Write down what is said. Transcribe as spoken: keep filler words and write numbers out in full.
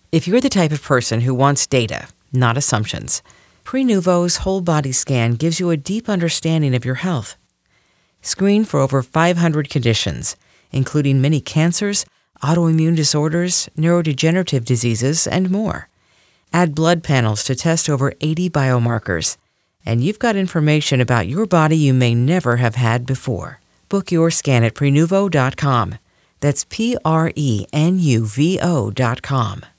If you're the type of person who wants data, not assumptions, Prenuvo's whole body scan gives you a deep understanding of your health. Screen for over five hundred conditions, including many cancers, autoimmune disorders, neurodegenerative diseases, and more. Add blood panels to test over eighty biomarkers, and you've got information about your body you may never have had before. Book your scan at Prenuvo dot com. That's P R E N U V O dot com.